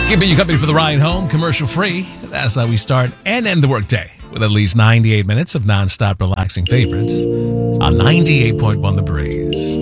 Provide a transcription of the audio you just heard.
Keeping you company for the ride home, commercial free. That's how we start and end the workday with at least 98 minutes of nonstop relaxing favorites on 98.1 The Breeze.